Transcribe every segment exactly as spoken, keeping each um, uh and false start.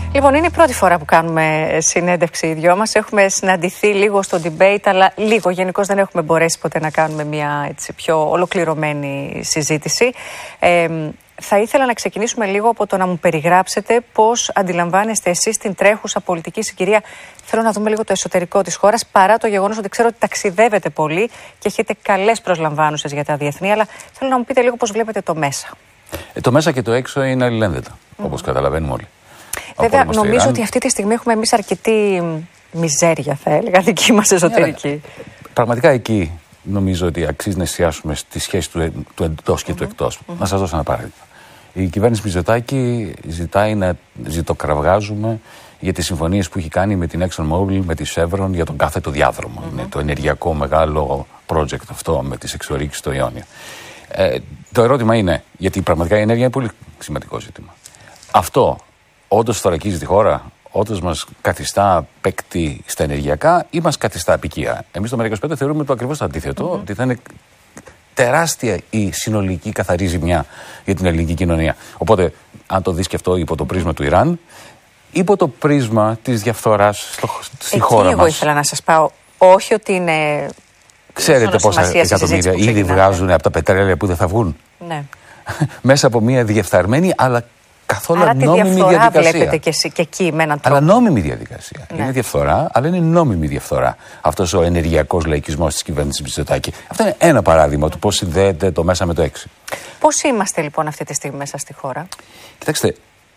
Λοιπόν, είναι η πρώτη φορά που κάνουμε συνέντευξη οι δυο μας. Έχουμε συναντηθεί λίγο στο debate, αλλά λίγο. Γενικώς δεν έχουμε μπορέσει ποτέ να κάνουμε μια έτσι, πιο ολοκληρωμένη συζήτηση. Ε, θα ήθελα να ξεκινήσουμε λίγο από το να μου περιγράψετε πώς αντιλαμβάνεστε εσείς την τρέχουσα πολιτική συγκυρία. Θέλω να δούμε λίγο το εσωτερικό της χώρας, παρά το γεγονός ότι ξέρω ότι ταξιδεύετε πολύ και έχετε καλές προσλαμβάνουσες για τα διεθνή, αλλά θέλω να μου πείτε λίγο πώς βλέπετε το μέσα. Ε, το μέσα και το έξω είναι αλληλένδετα, mm. όπως καταλαβαίνουμε όλοι. Βέβαια, νομίζω Ιράν... ότι αυτή τη στιγμή έχουμε εμείς αρκετή μιζέρια, θα έλεγα, δική μας εσωτερική. Yeah, πραγματικά εκεί νομίζω ότι αξίζει να εστιάσουμε στη σχέση του, του εντός και mm-hmm. του εκτός. Mm-hmm. Να σας δώσω ένα παράδειγμα. Η κυβέρνηση Μητσοτάκη ζητάει να ζητοκραυγάζουμε για τις συμφωνίες που έχει κάνει με την ExxonMobil, με τη Chevron για τον κάθετο διάδρομο. Mm-hmm. Είναι το ενεργειακό μεγάλο project αυτό με τις εξορίξεις στο Ιόνιο. Ε, το ερώτημα είναι, γιατί πραγματικά η ενέργεια είναι πολύ σημαντικό ζήτημα. Αυτό όντως θωρακίζει τη χώρα, όντως μας καθιστά παίκτη στα ενεργειακά ή μας καθιστά απικία? Εμείς το ΜΕΡΑ είκοσι πέντε θεωρούμε το ακριβώς το αντίθετο, mm-hmm. ότι θα είναι τεράστια η συνολική καθαρή ζημιά για την ελληνική κοινωνία. Οπότε, αν το δεις και αυτό υπό το πρίσμα του Ιράν, υπό το πρίσμα της διαφθοράς στο, στη Εκεί χώρα εγώ μας. Εγώ ήθελα να σας πάω, όχι ότι είναι... Ξέρετε πόσα εκατομμύρια ήδη βγάζουν από τα πετρέλαια που δεν θα βγουν. Ναι. Μέσα από μια διεφθαρμένη αλλά καθόλου Άρα νόμιμη τη διαφθορά διαδικασία. Βλέπετε και, και εκεί με έναν τρόπο. Αλλά νόμιμη διαδικασία. Ναι. Είναι διαφθορά, αλλά είναι νόμιμη διαφθορά. Αυτός ο ενεργειακός λαϊκισμός της κυβέρνησης Μητσοτάκη. Αυτό είναι ένα παράδειγμα του πώς συνδέεται το μέσα με το έξι. Πώς είμαστε λοιπόν αυτή τη στιγμή μέσα στη χώρα? Κοιτάξτε,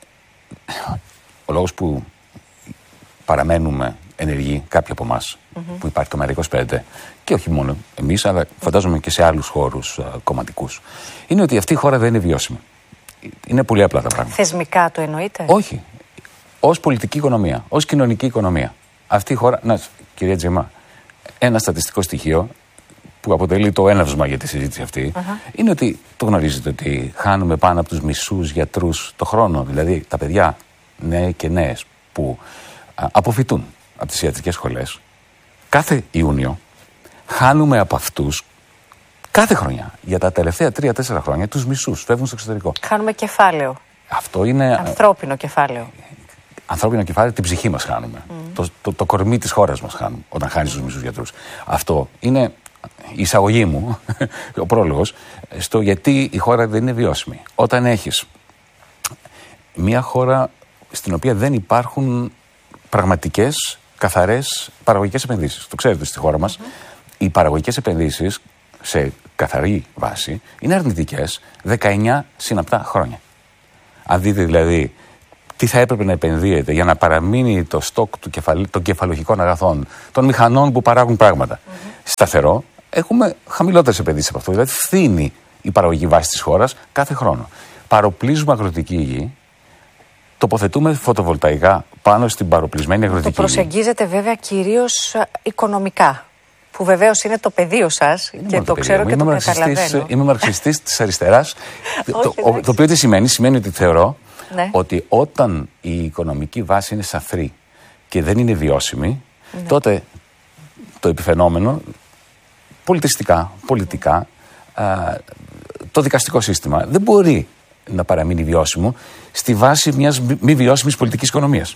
ο λόγος που παραμένουμε ενεργοί, κάποιοι από εμάς, mm-hmm. που υπάρχει το ΜΕΡΑ είκοσι πέντε, και όχι μόνο εμείς, αλλά φαντάζομαι και σε άλλους χώρους uh, κομματικούς, είναι ότι αυτή η χώρα δεν είναι βιώσιμη. Είναι πολύ απλά τα πράγματα. Θεσμικά το εννοείτε? Όχι. Ως πολιτική οικονομία, ως κοινωνική οικονομία. Αυτή η χώρα. Να, κυρία Τζιμά, ένα στατιστικό στοιχείο που αποτελεί το έναυσμα για τη συζήτηση αυτή uh-huh. είναι ότι το γνωρίζετε ότι χάνουμε πάνω από τους μισούς γιατρούς το χρόνο. Δηλαδή τα παιδιά, νέοι και νέες, που α, αποφυτούν από τις ιατρικές σχολές, κάθε Ιούνιο χάνουμε από αυτούς. Κάθε χρονιά, για τα τελευταία τρία-τέσσερα χρόνια, τους μισούς φεύγουν στο εξωτερικό. Χάνουμε κεφάλαιο. Αυτό είναι. Ανθρώπινο κεφάλαιο. Ανθρώπινο κεφάλαιο, την ψυχή μας χάνουμε. Mm. Το, το, το κορμί της χώρας μας χάνουμε όταν χάνεις τους μισούς γιατρούς. Αυτό είναι η εισαγωγή μου, ο πρόλογος, στο γιατί η χώρα δεν είναι βιώσιμη. Όταν έχεις μια χώρα στην οποία δεν υπάρχουν πραγματικές, καθαρές παραγωγικές επενδύσεις. Το ξέρετε στη χώρα μας. Mm-hmm. Οι παραγωγικές επενδύσεις σε καθαρή βάση είναι αρνητικές δεκαεννιά συναπτά χρόνια. Αν δείτε δηλαδή τι θα έπρεπε να επενδύεται για να παραμείνει το στόκ του κεφαλ... των κεφαλογικών αγαθών, των μηχανών που παράγουν πράγματα mm-hmm. σταθερό, έχουμε χαμηλότερες επενδύσεις από αυτό. Δηλαδή φθήνει η παραγωγική βάση της χώρας κάθε χρόνο. Παροπλίζουμε αγροτική γη, τοποθετούμε φωτοβολταϊκά πάνω στην παροπλισμένη αγροτική γη. Το προσεγγίζετε βέβαια κυρίως οικονομικά, που βεβαίως είναι το πεδίο σας και το, το ξέρω και είμαι το καταλαβαίνω. Είμαι μαρξιστής της αριστεράς, το, το, το οποίο τι σημαίνει? Σημαίνει ότι θεωρώ ναι. ότι όταν η οικονομική βάση είναι σαθρή και δεν είναι βιώσιμη, ναι. τότε το επιφαινόμενο πολιτιστικά, πολιτικά, α, το δικαστικό σύστημα δεν μπορεί να παραμείνει βιώσιμο στη βάση μιας μη βιώσιμης πολιτικής οικονομίας.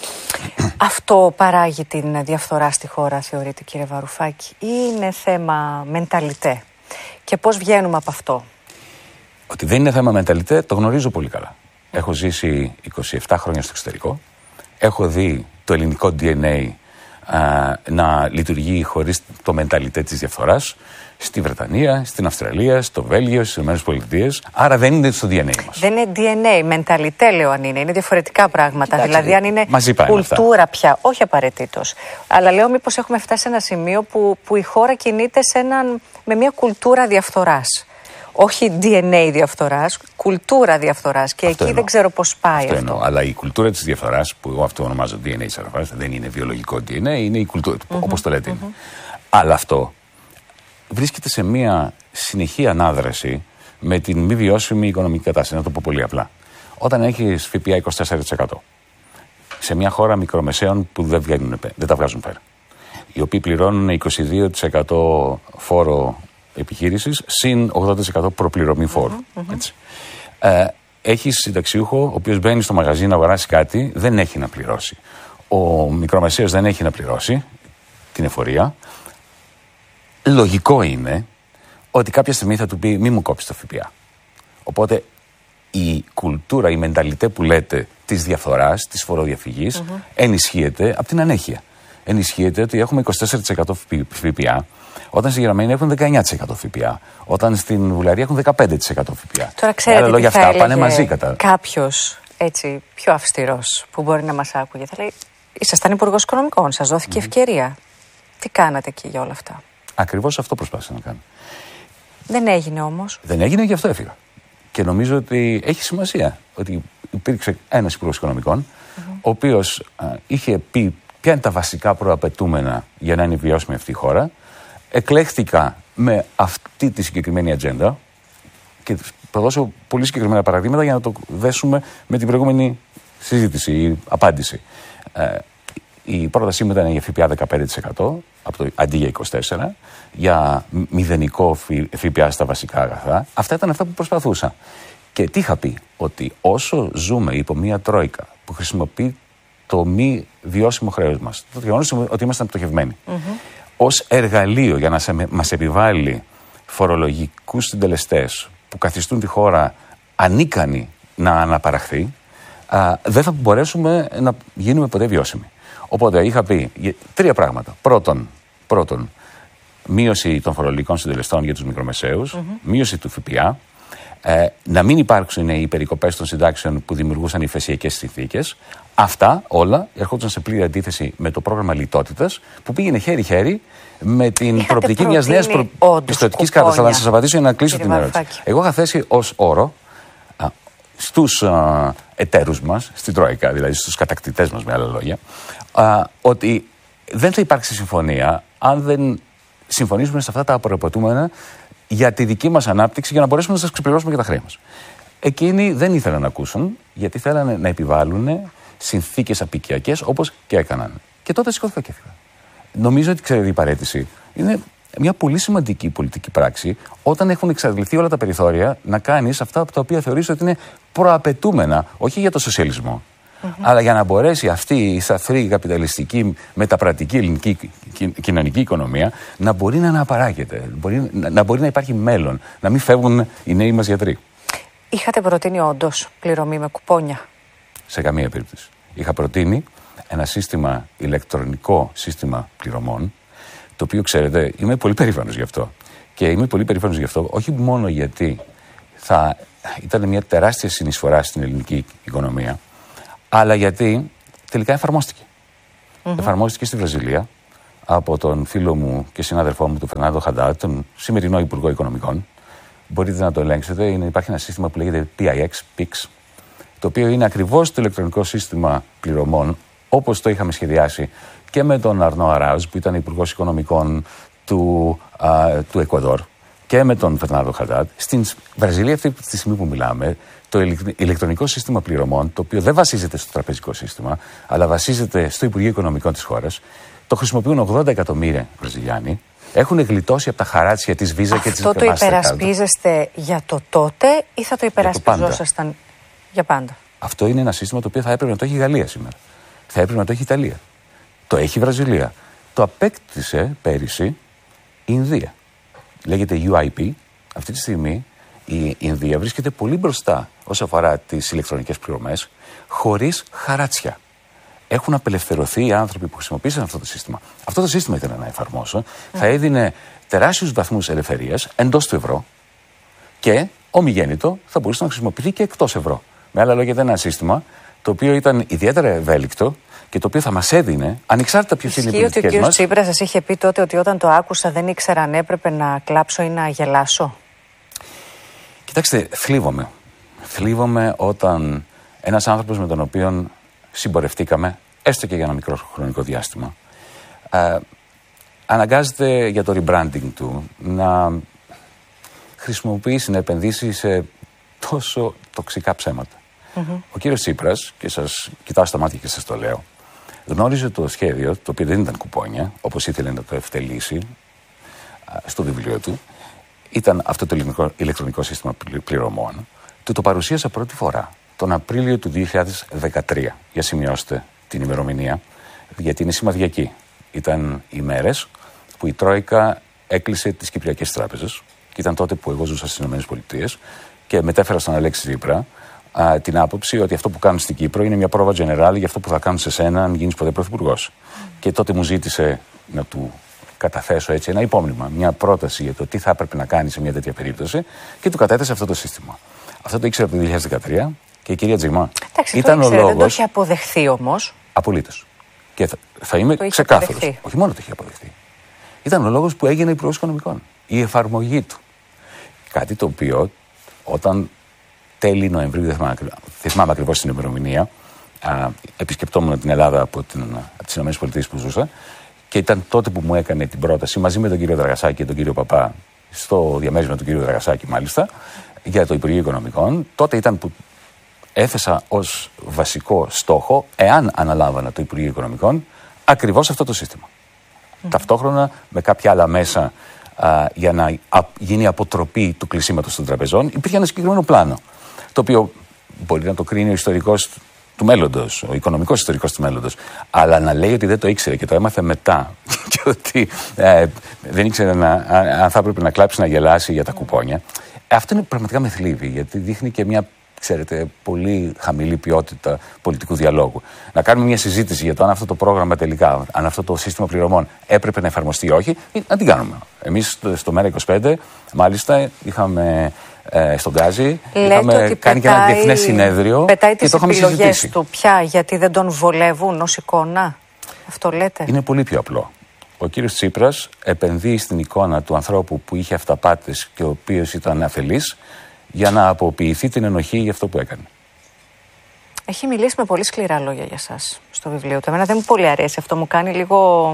Αυτό παράγει την διαφθορά στη χώρα, θεωρείτε, κύριε Βαρουφάκη, ή είναι θέμα μενταλιτέ? Και πώς βγαίνουμε από αυτό? Ότι δεν είναι θέμα μενταλιτέ το γνωρίζω πολύ καλά. Έχω ζήσει είκοσι επτά χρόνια στο εξωτερικό. Έχω δει το ελληνικό ντι εν έι α, να λειτουργεί χωρίς το μενταλιτέ της διαφθοράς στη Βρετανία, στην Αυστραλία, στο Βέλγιο, στις ΗΠΑ. Άρα δεν είναι στο ντι εν έι μας. Δεν είναι ντι εν έι, μενταλιτέ λέω αν είναι. Είναι διαφορετικά πράγματα. Κοιτάξτε, δηλαδή αν είναι κουλτούρα αυτά. Πια. Όχι απαραίτητος. Αλλά λέω μήπως έχουμε φτάσει σε ένα σημείο που, που η χώρα κινείται σε έναν, με μια κουλτούρα διαφθοράς. Όχι ντι εν έι διαφθοράς, κουλτούρα διαφθοράς. Και αυτό εκεί εννοώ. Δεν ξέρω πώς πάει αυτό. αυτό. Εννοώ. Αλλά η κουλτούρα της διαφθοράς, που εγώ αυτό ονομάζω ντι εν έι σαρφάς, δεν είναι βιολογικό ντι εν έι, είναι η κουλτούρα, mm-hmm. όπως το λέτε. Mm-hmm. Είναι. Αλλά αυτό βρίσκεται σε μια συνεχή ανάδραση με την μη βιώσιμη οικονομική κατάσταση. Να το πω πολύ απλά. Όταν έχεις ΦΠΑ είκοσι τέσσερα τοις εκατό σε μια χώρα μικρομεσαίων που δεν, βγαίνουν, δεν τα βγάζουν πέρα, οι οποίοι πληρώνουν είκοσι δύο τοις εκατό φόρο επιχείρησης συν ογδόντα τοις εκατό προπληρωμή φόρου. Mm-hmm, mm-hmm. Έτσι. Ε, Έχει συνταξιούχο, ο οποίος μπαίνει στο μαγαζί να αγοράσει κάτι, δεν έχει να πληρώσει. Ο μικρομεσαίος δεν έχει να πληρώσει την εφορία. Λογικό είναι ότι κάποια στιγμή θα του πει μη μου κόψεις το ΦΠΑ. Οπότε η κουλτούρα, η μενταλιτέ που λέτε της διαφθοράς, της φοροδιαφυγής, mm-hmm. ενισχύεται από την ανέχεια. Ενισχύεται ότι έχουμε είκοσι τέσσερα τοις εκατό ΦΠΑ, όταν στη Γερμανία έχουν δεκαεννιά τοις εκατό ΦΠΑ, όταν στην Βουλγαρία έχουν δεκαπέντε τοις εκατό ΦΠΑ. Τώρα ξέρετε λόγια τι θα αυτά πάνε μαζί κατά. Κάποιος έτσι πιο αυστηρός που μπορεί να μας άκουγε θα λέει ήσασταν υπουργός οικονομικών, σας δόθηκε mm-hmm. ευκαιρία. Τι κάνατε εκεί για όλα αυτά? Ακριβώς αυτό προσπάθησα να κάνω. Δεν έγινε όμως. Δεν έγινε, γι' αυτό έφυγα. Και νομίζω ότι έχει σημασία ότι υπήρξε ένας υπουργός οικονομικών, mm-hmm. ο οποίος α, είχε πει ποια είναι τα βασικά προαπαιτούμενα για να είναι βιώσιμη αυτή η χώρα. Εκλέχθηκα με αυτή τη συγκεκριμένη ατζέντα και θα δώσω πολύ συγκεκριμένα παραδείγματα για να το δέσουμε με την προηγούμενη συζήτηση ή απάντηση. Ε, η πρότασή μου ήταν για ΦΠΑ δεκαπέντε τοις εκατό από το, αντί για είκοσι τέσσερα τοις εκατό, για μηδενικό ΦΠΑ στα βασικά αγαθά. Αυτά ήταν αυτά που προσπαθούσα. Και τι είχα πει? Ότι όσο ζούμε υπό μία τρόικα που χρησιμοποιεί το μη βιώσιμο χρέος μας, το γεγονός ότι ήμασταν πτωχευμένοι, mm-hmm. ως εργαλείο για να μας επιβάλλει φορολογικούς συντελεστές που καθιστούν τη χώρα ανίκανη να αναπαραχθεί, α, δεν θα μπορέσουμε να γίνουμε ποτέ βιώσιμοι. Οπότε είχα πει τρία πράγματα. Πρώτον, πρώτον μείωση των φορολογικών συντελεστών για τους μικρομεσαίους, mm-hmm. μείωση του ΦΠΑ, ε, να μην υπάρξουν οι περικοπές των συντάξεων που δημιουργούσαν υφεσιακές συνθήκες. Αυτά όλα ερχόντουσαν σε πλήρη αντίθεση με το πρόγραμμα λιτότητας που πήγαινε χέρι-χέρι με την Είχατε προοπτική μιας νέας προ... πιστωτικής κάρτας. Θα σας απαντήσω για να κλείσω Κύριε την ερώτηση. Εγώ είχα θέσει ως όρο α, στους α, εταίρους μας, στην Τρόικα, δηλαδή στους κατακτητές μας με άλλα λόγια, α, ότι δεν θα υπάρξει συμφωνία αν δεν συμφωνήσουμε σε αυτά τα απορροποτούμενα για τη δική μας ανάπτυξη για να μπορέσουμε να σας ξεπληρώσουμε και τα χρέη μας. Εκείνοι δεν ήθελαν να ακούσουν, γιατί θέλανε να επιβάλλουν συνθήκες απικιακές όπως και έκαναν. Και τότε σηκώθηκα και έφυγα. Νομίζω ότι, ξέρετε, η παραίτηση είναι μια πολύ σημαντική πολιτική πράξη όταν έχουν εξαντληθεί όλα τα περιθώρια να κάνεις αυτά από τα οποία θεωρείς ότι είναι προαπαιτούμενα, όχι για το σοσιαλισμό, mm-hmm. αλλά για να μπορέσει αυτή η σαθρή καπιταλιστική μεταπρατική ελληνική κοινωνική οικονομία να μπορεί να αναπαράγεται, μπορεί, να, να μπορεί να υπάρχει μέλλον, να μην φεύγουν οι νέοι μας γιατροί. Είχατε προτείνει όντως πληρωμή με κουπόνια? Σε καμία περίπτωση. Είχα προτείνει ένα σύστημα, ηλεκτρονικό σύστημα πληρωμών, το οποίο, ξέρετε, είμαι πολύ περήφανος γι' αυτό. Και είμαι πολύ περήφανος γι' αυτό, όχι μόνο γιατί θα ήταν μια τεράστια συνεισφορά στην ελληνική οικονομία, αλλά γιατί τελικά εφαρμόστηκε. Mm-hmm. Εφαρμόστηκε στη Βραζιλία από τον φίλο μου και συνάδελφό μου, τον Φερνάντο Χαντάτ, τον σημερινό Υπουργό Οικονομικών. Μπορείτε να το ελέγξετε. Είναι, υπάρχει ένα σύστημα που λέγεται πι άι εξ, πι άι εξ, το οποίο είναι ακριβώς το ηλεκτρονικό σύστημα πληρωμών, όπως το είχαμε σχεδιάσει και με τον Αρνό Αράουζ, που ήταν Υπουργός Οικονομικών του, α, του Εκουαδόρ, και με τον Φερνάντο Χαντάτ. Στην Βραζιλία, αυτή τη στιγμή που μιλάμε, το ηλεκτρονικό σύστημα πληρωμών, το οποίο δεν βασίζεται στο τραπεζικό σύστημα, αλλά βασίζεται στο Υπουργείο Οικονομικών της χώρας, το χρησιμοποιούν ογδόντα εκατομμύρια Βραζιλιάνοι. Έχουν γλιτώσει από τα χαράτσια της Visa και της Mastercard. Αυτό το υπερασπίζεστε για το τότε ή θα το υπερασπιζόσασταν για, για πάντα? Αυτό είναι ένα σύστημα το οποίο θα έπρεπε να το έχει η Γαλλία σήμερα. Θα έπρεπε να το έχει η Ιταλία. Το έχει η Βραζιλία. Το απέκτησε πέρυσι η Ινδία. Λέγεται γιου άι πι. Αυτή τη στιγμή η Ινδία βρίσκεται πολύ μπροστά όσον αφορά τις ηλεκτρονικές πληρωμές, χωρίς χαράτσια. Έχουν απελευθερωθεί οι άνθρωποι που χρησιμοποίησαν αυτό το σύστημα. Αυτό το σύστημα ήθελα να εφαρμόσω. Mm. Θα έδινε τεράστιους βαθμούς ελευθερίας εντός του ευρώ και ομιγέννητο θα μπορούσε να χρησιμοποιηθεί και εκτός ευρώ. Με άλλα λόγια, ήταν ένα σύστημα το οποίο ήταν ιδιαίτερα ευέλικτο και το οποίο θα μας έδινε, ανεξάρτητα ποιος είναι οι πολιτικές μας. Ισχύει ότι ο κ. Τσίπρας σας είχε πει τότε ότι όταν το άκουσα δεν ήξερα αν έπρεπε να κλάψω ή να γελάσω? Κοιτάξτε, θλίβομαι. Θλίβομαι όταν ένας άνθρωπος με τον οποίο συμπορευτήκαμε, έστω και για ένα μικρό χρονικό διάστημα, ε, αναγκάζεται για το rebranding του να χρησιμοποιήσει, να επενδύσει σε τόσο τοξικά ψέματα. Mm-hmm. Ο κύριος Τσίπρας, και σας κοιτάω στα μάτια και σας το λέω, γνώριζε το σχέδιο, το οποίο δεν ήταν κουπόνια, όπως ήθελε να το ευτελίσει στο βιβλίο του. Ήταν αυτό το ηλεκτρονικό σύστημα πληρωμών, του το παρουσίασα πρώτη φορά τον Απρίλιο του δύο χιλιάδες δεκατρία. Για σημειώστε την ημερομηνία, γιατί είναι σημαδιακή. Ήταν οι μέρες που η Τρόικα έκλεισε τις Κυπριακές τράπεζες και ήταν τότε που εγώ ζούσα στις ΗΠΑ και μετέφερα στον Αλέξη Τσίπρα α, την άποψη ότι αυτό που κάνουν στην Κύπρο είναι μια πρόβα generale για αυτό που θα κάνουν σε σένα αν γίνεις ποτέ πρωθυπουργός. Mm. Και τότε μου ζήτησε να του καταθέσω έτσι ένα υπόμνημα, μια πρόταση για το τι θα έπρεπε να κάνει σε μια τέτοια περίπτωση και του κατέθεσε αυτό το σύστημα. Αυτό το ήξερε από το δύο χιλιάδες δεκατρία και η κυρία Τζιμά ήταν το ήξερε, ο λόγος. Δεν το έχει αποδεχθεί όμως. Απολύτως. Και θα, θα είμαι ξεκάθαρος. Όχι μόνο το έχει αποδεχθεί. Ήταν ο λόγος που έγινε Υπουργός Οικονομικών. Η εφαρμογή του. Κάτι το οποίο όταν τέλη Νοεμβρίου, δεν θυμάμαι, θυμάμαι ακριβώς την ημερομηνία, α, επισκεπτόμουν την Ελλάδα από, την, από τις ΗΠΑ που ζούσα και ήταν τότε που μου έκανε την πρόταση μαζί με τον κύριο Δραγασάκη και τον κύριο Παπά, στο διαμέρισμα του κύριου Δραγασάκη μάλιστα, για το Υπουργείο Οικονομικών. Τότε ήταν που έθεσα ως βασικό στόχο, εάν αναλάμβανα το Υπουργείο Οικονομικών, ακριβώς αυτό το σύστημα. Mm. Ταυτόχρονα με κάποια άλλα μέσα α, για να α, γίνει αποτροπή του κλεισίματος των τραπεζών, υπήρχε ένα συγκεκριμένο πλάνο. Το οποίο μπορεί να το κρίνει ο ιστορικός του μέλλοντος, ο οικονομικός ιστορικός του μέλλοντος. Αλλά να λέει ότι δεν το ήξερε και το έμαθε μετά και ότι ε, δεν ήξερε να, αν θα έπρεπε να κλάψει να γελάσει για τα κουπόνια. Αυτό είναι πραγματικά με θλίβει, γιατί δείχνει και μια, ξέρετε, πολύ χαμηλή ποιότητα πολιτικού διαλόγου. Να κάνουμε μια συζήτηση για το αν αυτό το πρόγραμμα τελικά, αν αυτό το σύστημα πληρωμών έπρεπε να εφαρμοστεί ή όχι, να την κάνουμε. Εμείς στο Μέρα είκοσι πέντε, μάλιστα, είχαμε ε, στον Γκάζι, λέτε είχαμε ότι κάνει πετάει, και ένα διεθνές συνέδριο πετάει και το είχαμε συζητήσει. Πετάει τις επιλογές του πια, γιατί δεν τον βολεύουν ως εικόνα. Αυτό λέτε. Είναι πολύ πιο απλό. Ο κύριος Τσίπρας επενδύει στην εικόνα του ανθρώπου που είχε αυταπάτες και ο οποίος ήταν αφελής για να αποποιηθεί την ενοχή για αυτό που έκανε. Έχει μιλήσει με πολύ σκληρά λόγια για σας στο βιβλίο του. Εμένα δεν μου πολύ αρέσει αυτό. Μου κάνει λίγο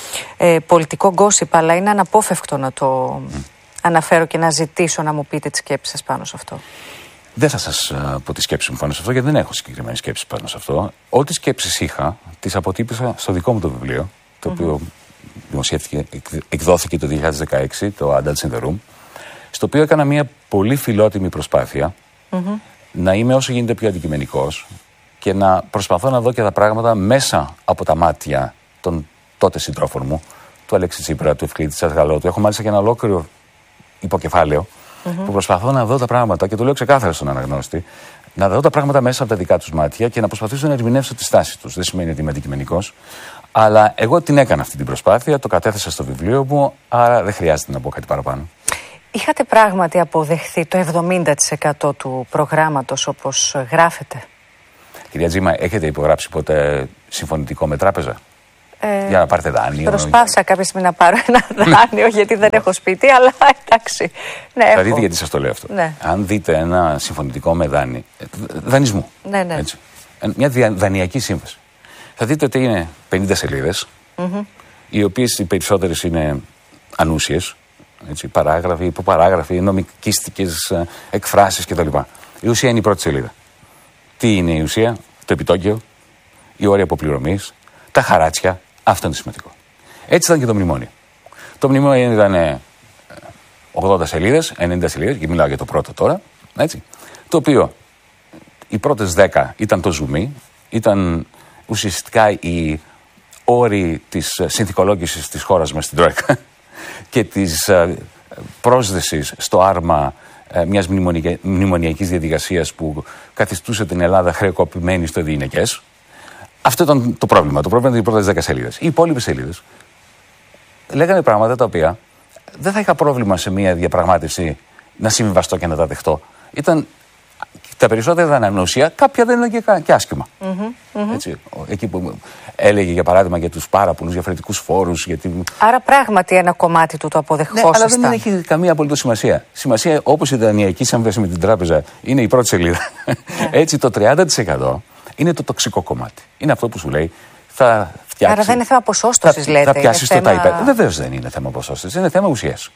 ε, πολιτικό γκόσιπ, αλλά είναι αναπόφευκτο να το mm. αναφέρω και να ζητήσω να μου πείτε τις σκέψεις σας πάνω σε αυτό. Δεν θα σας uh, πω τις σκέψεις μου πάνω σε αυτό, γιατί δεν έχω συγκεκριμένες σκέψεις πάνω σε αυτό. Ό,τι σκέψεις είχα, τις αποτύπωσα στο δικό μου το βιβλίο, το mm-hmm. οποίο δημοσιεύτηκε, εκδόθηκε το δύο χιλιάδες δεκαέξι, το Adults in the Room, στο οποίο έκανα μια πολύ φιλότιμη προσπάθεια mm-hmm. να είμαι όσο γίνεται πιο αντικειμενικός και να προσπαθώ να δω και τα πράγματα μέσα από τα μάτια των τότε συντρόφων μου, του Αλέξη Τσίπρα, του Ευκλήτη Τσατγαλώτου. Έχω μάλιστα και ένα ολόκληρο υποκεφάλαιο mm-hmm. που προσπαθώ να δω τα πράγματα και το λέω ξεκάθαρα στον αναγνώστη, να δω τα πράγματα μέσα από τα δικά τους μάτια και να προσπαθήσω να ερμηνεύσω τη στάση τους. Δεν σημαίνει ότι είμαι αντικειμενικός. Αλλά εγώ την έκανα αυτή την προσπάθεια, το κατέθεσα στο βιβλίο μου, άρα δεν χρειάζεται να πω κάτι παραπάνω. Είχατε πράγματι αποδεχθεί το εβδομήντα τοις εκατό του προγράμματος όπως γράφετε? Κυρία Τζίμα, έχετε υπογράψει ποτέ συμφωνητικό με τράπεζα? Ε, για να πάρετε δάνειο? Προσπάθησα κάποια στιγμή να πάρω ένα δάνειο γιατί δεν έχω σπίτι, αλλά εντάξει. Ναι, θα έχω. δείτε γιατί σας το λέω αυτό. Ναι. Αν δείτε ένα συμφωνητικό με δάνειο, δανεισμού, ναι, ναι. Έτσι, μια δανειακή σύμβαση, θα δείτε ότι είναι πενήντα σελίδες, mm-hmm. οι οποίες οι περισσότερες είναι ανούσιες, έτσι, παράγραφοι, υποπαράγραφοι, νομικίστικες εκφράσεις κτλ. Η ουσία είναι η πρώτη σελίδα. Τι είναι η ουσία? Το επιτόκιο, η όρια αποπληρωμής, τα χαράτσια. Αυτό είναι το σημαντικό. Έτσι ήταν και το μνημόνιο. Το μνημόνιο ήταν ογδόντα σελίδες, ενενήντα σελίδες, και μιλάω για το πρώτο τώρα, έτσι, το οποίο οι πρώτες δέκα ήταν το ζουμί, ήταν ουσιαστικά οι όροι της συνθηκολόγησης της χώρας μας στην Τρόικα και της πρόσδεσης στο άρμα μιας μνημονιακής διαδικασίας που καθιστούσε την Ελλάδα χρεοκοπημένη στο διηνεκές. Αυτό ήταν το πρόβλημα. Το πρόβλημα ήταν οι πρώτες δέκα σελίδες. Οι υπόλοιπες σελίδες λέγανε πράγματα τα οποία δεν θα είχα πρόβλημα σε μια διαπραγμάτευση να συμβιβαστώ και να τα δεχτώ. Ήταν τα περισσότερα ήταν ανούσια, κάποια δεν ήταν και, και άσχημα. Mm-hmm, mm-hmm. Έτσι, εκεί που έλεγε για παράδειγμα για τους πάρα πολλούς διαφορετικούς φόρους. Γιατί... Άρα πράγματι ένα κομμάτι του το αποδεχόσασταν. Ναι, αλλά δεν έχει καμία απολύτως σημασία. Σημασία, όπως η δανειακή σύμβαση με την τράπεζα είναι η πρώτη σελίδα, yeah. έτσι το τριάντα τοις εκατό είναι το τοξικό κομμάτι. Είναι αυτό που σου λέει θα φτιάξει. Άρα δεν είναι θέμα ποσόστοσης, λέτε. Θα πιάσει το θέμα... τάιπερ. Βεβαίως δεν είναι θέμα ποσόστοσης, είναι θέμα ουσίας.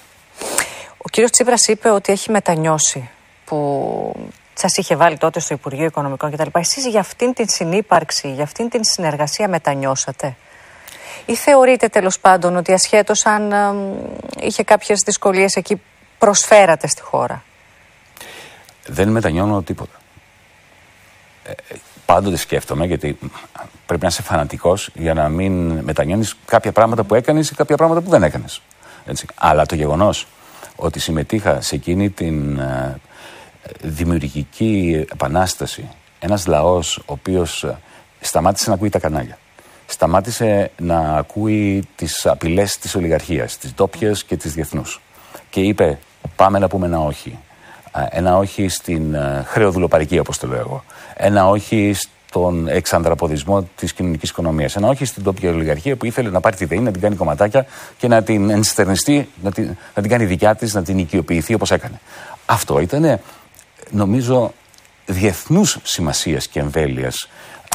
Ο κύριος Τσίπρας είπε ότι έχει μετανιώσει που σας είχε βάλει τότε στο Υπουργείο Οικονομικών κτλ. Εσείς για αυτήν την συνύπαρξη, για αυτήν την συνεργασία μετανιώσατε? Ή θεωρείτε τέλος πάντων ότι ασχέτως αν ε, είχε κάποιες δυσκολίες εκεί προσφέρατε στη χώρα? δεν μετανιώνω τίποτα. Ε, πάντοτε σκέφτομαι, γιατί πρέπει να είσαι φανατικός για να μην μετανιώνεις κάποια πράγματα που έκανες ή κάποια πράγματα που δεν έκανες. Έτσι. Αλλά το γεγονός ότι συμμετείχα σε εκείνη την ε, δημιουργική επανάσταση, ένας λαός ο οποίος σταμάτησε να ακούει τα κανάλια, σταμάτησε να ακούει τις απειλές της ολιγαρχίας, τις ντόπιες και τις διεθνούς, και είπε πάμε να πούμε ένα όχι. Ένα όχι στην χρεοδουλοπαρική, όπως το λέω εγώ. Ένα όχι στον εξανδραποδισμό της κοινωνικής οικονομίας. Ένα όχι στην τόπια ολιγαρχία που ήθελε να πάρει τη ΔΕΗ, να την κάνει κομματάκια και να την ενστερνιστεί, να την, να την κάνει δικιά της, να την οικειοποιηθεί όπως έκανε. Αυτό ήταν, νομίζω, διεθνούς σημασίας και εμβέλειας.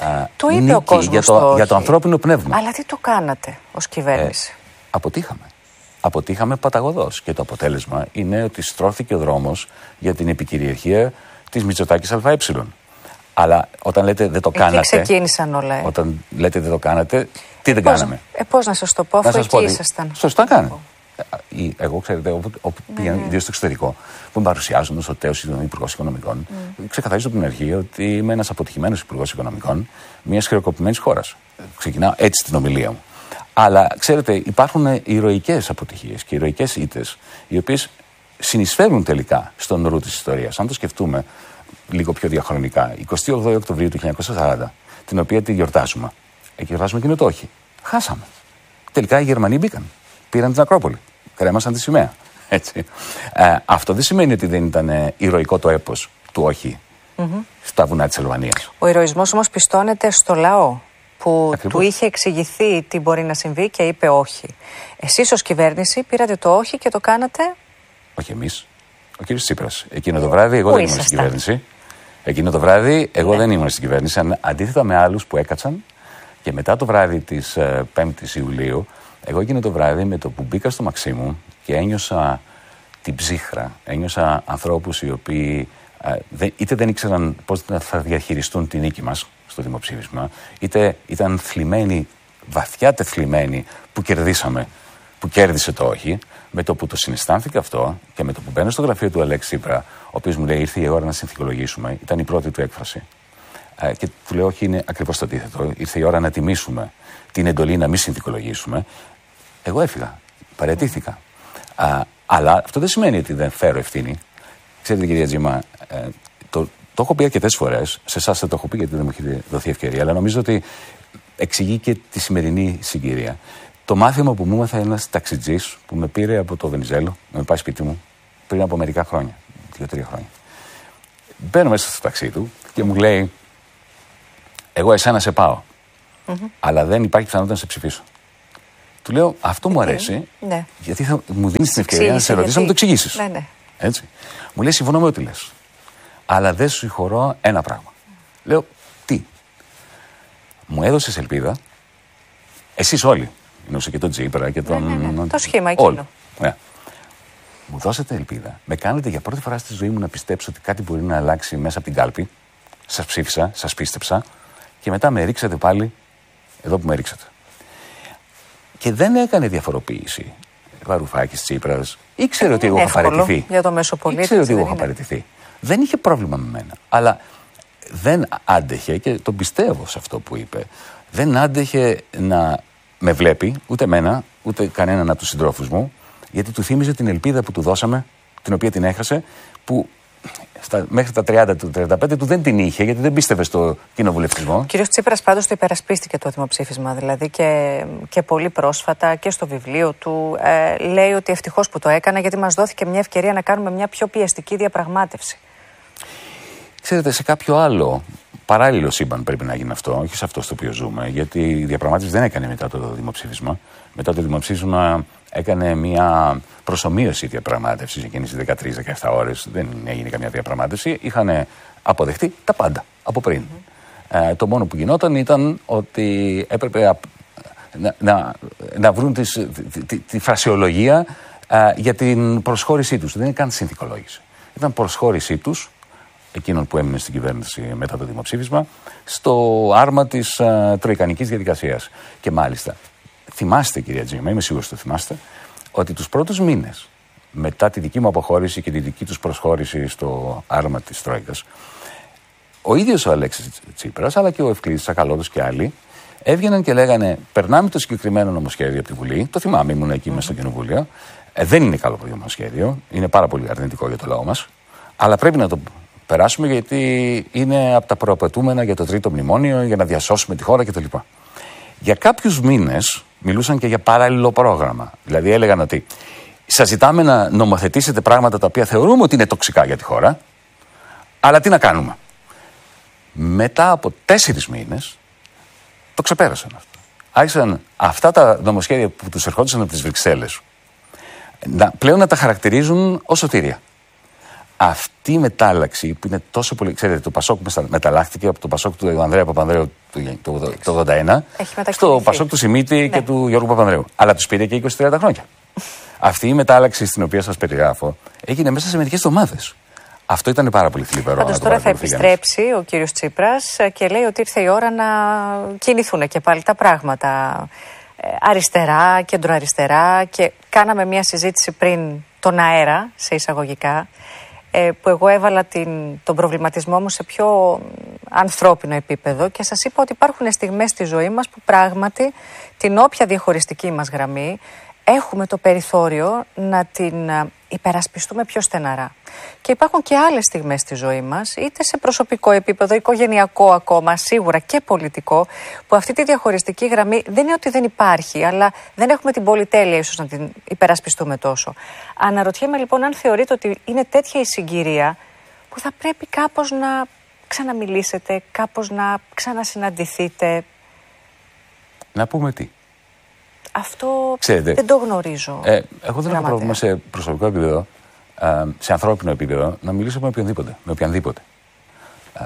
Το είπε ο κόσμος για το, για το ανθρώπινο πνεύμα. Αλλά τι το κάνατε ως κυβέρνηση? Ε, αποτύχαμε. Αποτύχαμε παταγωδώς. Και το αποτέλεσμα είναι ότι στρώθηκε ο δρόμος για την επικυριαρχία της Μητσοτάκης ΑΕ. Αλλά όταν λέτε δεν το εκεί κάνατε. Ξεκίνησαν όλα. Ε. Όταν λέτε δεν το κάνατε, τι δεν πώς, κάναμε? Ε, πώς να σας το πω, αφού εκεί ήσασταν. Σωστά κάνετε. Εγώ, ξέρετε, όπου, όπου ναι, πήγαινα, ναι. ιδίως στο εξωτερικό, που με παρουσιάζουν ως ο τέος Υπουργός Οικονομικών, mm. ξεκαθαρίζω από την αρχή ότι είμαι ένας αποτυχημένος Υπουργός Οικονομικών μιας χρεοκοπημένης χώρας. Ξεκινάω έτσι την ομιλία μου. Αλλά ξέρετε, υπάρχουν ηρωικές αποτυχίες και ηρωικές ήττες, οι οποίες συνεισφέρουν τελικά στον ρου της ιστορίας. Αν το σκεφτούμε λίγο πιο διαχρονικά, εικοστή όγδοη Οκτωβρίου του χίλια εννιακόσια σαράντα, την οποία τη γιορτάζουμε, και γιορτάζουμε εκείνο το όχι. Χάσαμε. Τελικά οι Γερμανοί μπήκαν. Πήραν την Ακρόπολη. Κρέμασαν τη σημαία. Έτσι. Ε, αυτό δεν σημαίνει ότι δεν ήταν ε, ηρωικό το έπος του όχι mm-hmm. στα βουνά της Αλβανίας. Ο ηρωισμός όμως πιστώνεται στο λαό, που Ακριβώς. του είχε εξηγηθεί τι μπορεί να συμβεί και είπε όχι. Εσείς ως κυβέρνηση πήρατε το όχι και το κάνατε. Όχι εμείς. Ο κύριος Τσίπρας. Εκείνο το βράδυ εγώ Πού δεν ήμουν στην κυβέρνηση. Εκείνο το βράδυ εγώ ναι. δεν ήμουν στην κυβέρνηση. Αντίθετα με άλλους που έκατσαν, και μετά το βράδυ της ε, πέμπτης Ιουλίου, εγώ εκείνο το βράδυ με το που μπήκα στο Μαξίμου και ένιωσα την ψύχρα, ένιωσα ανθρώπους οι οποίοι ε, δε, είτε δεν ήξεραν πώς θα διαχειριστούν τη νίκη μας στο δημοψήφισμα, είτε ήταν θλιμμένοι, βαθιά τεθλιμμένοι που κερδίσαμε, που κέρδισε το όχι. Με το που το συναισθάνθηκα αυτό και με το που μπαίνω στο γραφείο του Αλέξη Τσίπρα, ο οποίος μου λέει ήρθε η ώρα να συνθηκολογήσουμε, ήταν η πρώτη του έκφραση. Ε, και του λέω όχι, είναι ακριβώς το αντίθετο. Ήρθε η ώρα να τιμήσουμε την εντολή να μην συνθηκολογήσουμε. Εγώ έφυγα, παραιτήθηκα. Α, αλλά αυτό δεν σημαίνει ότι δεν φέρω ευθύνη. Ξέρετε, κυρία Τζίμα, ε, το, το έχω πει αρκετές φορές, σε εσάς δεν το έχω πει γιατί δεν μου έχει δοθεί ευκαιρία, αλλά νομίζω ότι εξηγεί και τη σημερινή συγκυρία. Το μάθημα που μου έμαθε ένας ταξιτζής που με πήρε από το Βενιζέλο, να με πάει σπίτι μου, πριν από μερικά χρόνια, δύο-τρία χρόνια. Μπαίνω μέσα στο ταξί του και μου λέει: εγώ εσένα σε πάω, mm-hmm. αλλά δεν υπάρχει πιθανότητα να σε ψηφίσω. Του λέω: αυτό μου αρέσει, ναι. γιατί θα μου δίνεις την ευκαιρία να σε ρωτήσω να μου το εξηγήσεις. Ναι, ναι. Έτσι. Μου λέει: συμφωνώ με ό,τι λες. Αλλά δεν σου συγχωρώ ένα πράγμα. Λέω: τι? Μου έδωσες ελπίδα, εσείς όλοι. Εννοούσε και τον Τσίπρα και τον. Ναι, ναι, ναι. Το σχήμα εκείνο. Ναι. Μου δώσατε ελπίδα. Με κάνετε για πρώτη φορά στη ζωή μου να πιστέψω ότι κάτι μπορεί να αλλάξει μέσα από την κάλπη. Σας ψήφισα, σας πίστεψα. Και μετά με ρίξατε πάλι εδώ που με ρίξατε. Και δεν έκανε διαφοροποίηση. Βαρουφάκης, Τσίπρας. Ήξερε ότι εγώ είχα παραιτηθεί. Για το Μεσοπολίτη. Ήξερε ότι εγώ είχα παραιτηθεί. Δεν είχε πρόβλημα με μένα. Αλλά δεν άντεχε, και τον πιστεύω σε αυτό που είπε, δεν άντεχε να με βλέπει, ούτε εμένα, ούτε κανέναν από τους συντρόφους μου, γιατί του θύμιζε την ελπίδα που του δώσαμε, την οποία την έχασε, που στα, μέχρι τα τριάντα του, τριάντα πέντε του δεν την είχε, γιατί δεν πίστευε στο κοινοβουλευτισμό. Ο κύριος Τσίπρας πάντως το υπερασπίστηκε το δημοψήφισμα, δηλαδή και, και πολύ πρόσφατα και στο βιβλίο του ε, λέει ότι ευτυχώς που το έκανα, γιατί μας δόθηκε μια ευκαιρία να κάνουμε μια πιο πιεστική διαπραγμάτευση. Ξέρετε, σε κάποιο άλλο παράλληλο σύμπαν πρέπει να γίνει αυτό, όχι σε αυτό στο οποίο ζούμε, γιατί η διαπραγμάτευση δεν έκανε μετά το δημοψήφισμα. Μετά το δημοψήφισμα έκανε μια προσομοίωση διαπραγμάτευση εκείνες τις δεκατρείς με δεκαεπτά ώρες. Δεν έγινε καμιά διαπραγμάτευση. Είχαν αποδεχτεί τα πάντα από πριν. Mm-hmm. Ε, το μόνο που γινόταν ήταν ότι έπρεπε να, να, να βρουν τις, τη, τη, τη φρασιολογία ε, για την προσχώρησή τους. Δεν είναι καν συνθηκολόγηση. Ήταν προσχώρησή τους, εκείνων που έμεινε στην κυβέρνηση μετά το δημοψήφισμα, στο άρμα της uh, τροικανικής διαδικασίας. Και μάλιστα, θυμάστε, κυρία Τζίμα, είμαι σίγουρος ότι το θυμάστε, ότι τους πρώτους μήνες μετά τη δική μου αποχώρηση και τη δική τους προσχώρηση στο άρμα της Τρόικας, ο ίδιος ο Αλέξης Τσίπρας, αλλά και ο Ευκλήδης Τσακαλώτος και άλλοι, έβγαιναν και λέγανε: περνάμε το συγκεκριμένο νομοσχέδιο από τη Βουλή. Το θυμάμαι, ήμουν εκεί mm-hmm. μέσα στο Κοινοβούλιο. Ε, δεν είναι καλό το νομοσχέδιο. Είναι πάρα πολύ αρνητικό για το λαό μας. Αλλά πρέπει να το περάσουμε γιατί είναι από τα προαπαιτούμενα για το τρίτο μνημόνιο, για να διασώσουμε τη χώρα κτλ. Για κάποιους μήνες μιλούσαν και για παράλληλο πρόγραμμα. Δηλαδή έλεγαν ότι σας ζητάμε να νομοθετήσετε πράγματα τα οποία θεωρούμε ότι είναι τοξικά για τη χώρα, αλλά τι να κάνουμε. Μετά από τέσσερις μήνες το ξεπέρασαν αυτό. Άρχισαν αυτά τα νομοσχέδια που τους ερχόντουσαν από τις Βρυξέλλες να, πλέον να τα χαρακτηρίζουν ως σωτήρια. Αυτή η μετάλλαξη που είναι τόσο πολύ. Ξέρετε, το Πασόκ μεταλλάχθηκε από το Πασόκ του Ανδρέα Παπανδρέου το ογδόντα ένα στο Πασόκ του Σιμίτη ναι. και του Γιώργου Παπανδρέου. Αλλά τους πήρε και είκοσι με τριάντα χρόνια. Αυτή η μετάλλαξη στην οποία σας περιγράφω έγινε μέσα σε μερικές εβδομάδες. Αυτό ήταν πάρα πολύ θλιβερό. Πάντως τώρα θα επιστρέψει ο κύριος Τσίπρας και λέει ότι ήρθε η ώρα να κινηθούν και πάλι τα πράγματα. Αριστερά, κεντροαριστερά, και κάναμε μια συζήτηση πριν τον αέρα, σε εισαγωγικά, που εγώ έβαλα την, τον προβληματισμό μου σε πιο ανθρώπινο επίπεδο και σας είπα ότι υπάρχουν στιγμές στη ζωή μας που πράγματι την όποια διαχωριστική μας γραμμή έχουμε το περιθώριο να την υπερασπιστούμε πιο στεναρά. Και υπάρχουν και άλλες στιγμές στη ζωή μας, είτε σε προσωπικό επίπεδο, οικογενειακό ακόμα, σίγουρα και πολιτικό, που αυτή τη διαχωριστική γραμμή δεν είναι ότι δεν υπάρχει, αλλά δεν έχουμε την πολυτέλεια ίσως να την υπερασπιστούμε τόσο. Αναρωτιέμαι λοιπόν αν θεωρείτε ότι είναι τέτοια η συγκυρία που θα πρέπει κάπως να ξαναμιλήσετε, κάπως να ξανασυναντηθείτε. Να πούμε τι. Αυτό Ξέρετε, δεν το γνωρίζω. Ε, εγώ δεν έχω πρόβλημα σε προσωπικό επίπεδο, ε, σε ανθρώπινο επίπεδο, να μιλήσω με οποιονδήποτε. Με οποιονδήποτε. Ε,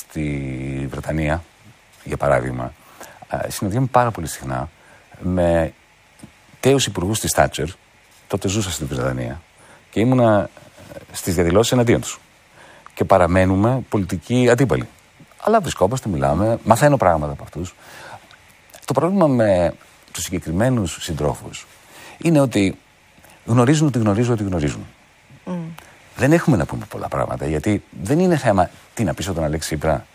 στη Βρετανία, για παράδειγμα, ε, συναντιόμαι πάρα πολύ συχνά με τέους υπουργούς της Θάτσερ. Τότε ζούσα στη Βρετανία και ήμουνα στις διαδηλώσεις εναντίον τους. Και παραμένουμε πολιτικοί αντίπαλοι. Αλλά βρισκόμαστε, μιλάμε, μαθαίνω πράγματα από αυτούς. Το πρόβλημα με τους συγκεκριμένους συντρόφους είναι ότι γνωρίζουν ότι γνωρίζουν ότι γνωρίζουν. Mm. Δεν έχουμε να πούμε πολλά πράγματα, γιατί δεν είναι θέμα τι να πεις στον Αλέξη Τσίπρα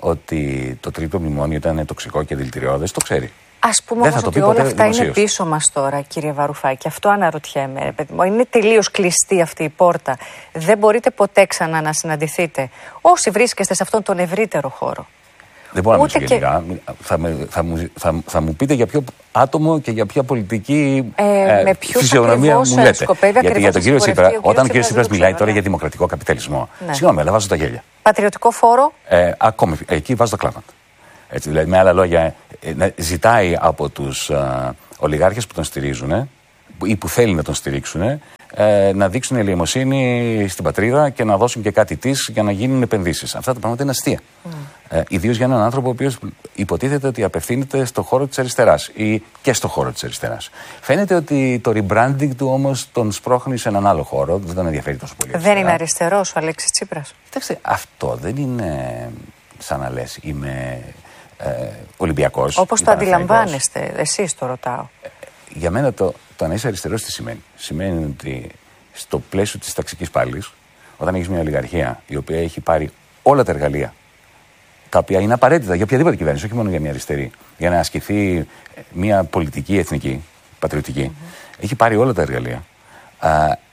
ότι το τρίτο μνημόνιο ήταν τοξικό και δηλητηριώδες, το ξέρει. Ας πούμε όμως ότι όλα αυτά δημοσίως. Είναι πίσω μας τώρα, κύριε Βαρουφάκη. Αυτό αναρωτιέμαι. Ρε παιδί μου. Είναι τελείως κλειστή αυτή η πόρτα. Δεν μπορείτε ποτέ ξανά να συναντηθείτε. Όσοι βρίσκεστε σε αυτόν τον ευρύτερο χώρο. Δεν μπορώ να μιλήσω γενικά. Θα, θα, μου, θα, θα μου πείτε για ποιο άτομο και για ποια πολιτική ε, ε, φυσιογνωμία μου λέτε. Γιατί για τον κύριο Τσίπρα, όταν ο κύριος Τσίπρας μιλάει τώρα για δημοκρατικό καπιταλισμό, ναι. Συγγνώμη, αλλά βάζω τα γέλια. Πατριωτικό φόρο. Ε, ακόμη, εκεί βάζω τα κλάματα. Έτσι, δηλαδή, με άλλα λόγια, ε, ζητάει από τους ε, ολιγάρχες που τον στηρίζουν ή που θέλει να τον στηρίξουν ε, να δείξουν ελεημοσύνη στην πατρίδα και να δώσουν και κάτι της για να γίνουν επενδύσεις. Αυτά τα πράγματα είναι αστεία. Mm. Ε, ιδίως για έναν άνθρωπο ο οποίος υποτίθεται ότι απευθύνεται στον χώρο της αριστεράς ή και στον χώρο της αριστεράς. Φαίνεται ότι το rebranding του όμως τον σπρώχνει σε έναν άλλο χώρο, δεν τον ενδιαφέρει τόσο πολύ. Δεν είναι αριστερός ο Αλέξης Τσίπρας. Κοιτάξτε, αυτό δεν είναι σαν να λες είμαι ε, Ολυμπιακός. Όπως το αντιλαμβάνεστε, εσείς το ρωτάω. Ε, για μένα το, το να είσαι αριστερός τι σημαίνει. Σημαίνει ότι στο πλαίσιο της ταξικής πάλης, όταν έχεις μια ολιγαρχία η οποία έχει πάρει όλα τα εργαλεία τα οποία είναι απαραίτητα για οποιαδήποτε κυβέρνηση, όχι μόνο για μια αριστερή, για να ασκηθεί μια πολιτική, εθνική, πατριωτική, mm-hmm. έχει πάρει όλα τα εργαλεία. Α,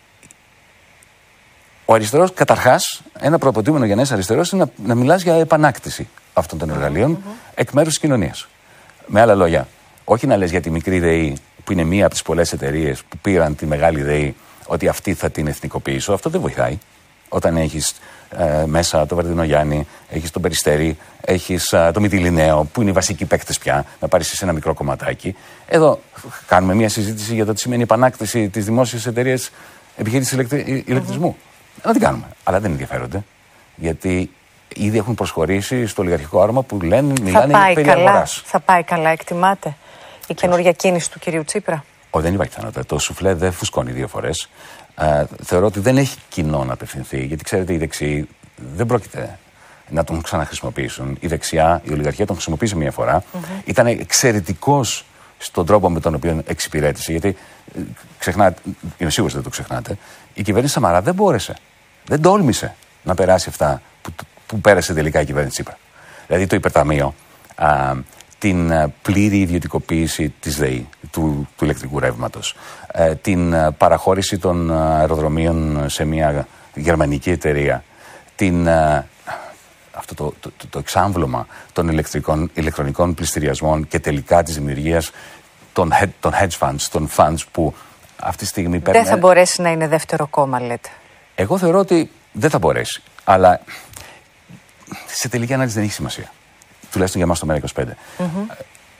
ο αριστερός, καταρχάς, ένα προαπαιτούμενο για να είσαι αριστερός είναι να, να μιλάς για επανάκτηση αυτών των εργαλείων mm-hmm. εκ μέρους της κοινωνίας. Με άλλα λόγια, όχι να λες για τη μικρή ΔΕΗ, που είναι μία από τις πολλές εταιρείες που πήραν τη μεγάλη ΔΕΗ, ότι αυτή θα την εθνικοποιήσω. Αυτό δεν βοηθάει. Όταν έχεις ε, μέσα το Βερδινογιάννη, έχεις τον Περιστέρι, έχεις ε, το Μυτιληναίο, που είναι οι βασικοί παίκτες πια, να πάρεις σε ένα μικρό κομματάκι. Εδώ κάνουμε μία συζήτηση για το τι σημαίνει επανάκτηση της δημόσιας εταιρείας επιχείρησης ηλεκτρι... ηλεκτρισμού. Mm. Να την κάνουμε. Αλλά δεν ενδιαφέρονται. Γιατί ήδη έχουν προσχωρήσει στο ολιγαρχικό άρμα που λένε, μιλάνε περί αγοράς. Θα πάει καλά, εκτιμάτε η καινούργια κίνηση του κυρίου Τσίπρα? Ο, δεν υπάρχει πιθανότητα. Το σουφλέ δεν φουσκώνει δύο φορές. Ε, θεωρώ ότι δεν έχει κοινό να απευθυνθεί, γιατί ξέρετε, οι δεξιοί δεν πρόκειται να τον ξαναχρησιμοποιήσουν. Η δεξιά, η ολιγαρχία τον χρησιμοποίησε μία φορά. Mm-hmm. Ήταν εξαιρετικός στον τρόπο με τον οποίο εξυπηρέτησε. Γιατί ξεχνάτε, είμαι σίγουρος ότι δεν το ξεχνάτε, η κυβέρνηση Σαμαρά δεν μπόρεσε, δεν τόλμησε να περάσει αυτά που, που πέρασε τελικά η κυβέρνηση Τσίπρα. Δηλαδή το υπερταμείο, α, την πλήρη ιδιωτικοποίηση της ΔΕΗ, του, του ηλεκτρικού ρεύματος, α, την παραχώρηση των αεροδρομίων σε μια γερμανική εταιρεία, την, α, αυτό το, το, το, το εξάμβλωμα των ηλεκτρικών, ηλεκτρονικών πληστηριασμών και τελικά της δημιουργίας των, των hedge funds, των funds που αυτή τη στιγμή παίρνουν. Δεν θα μπορέσει να είναι δεύτερο κόμμα, λέτε. Εγώ θεωρώ ότι δεν θα μπορέσει. Αλλά σε τελική ανάλυση δεν έχει σημασία. Τουλάχιστον για εμάς το ΜΕΡΑ είκοσι πέντε. Mm-hmm.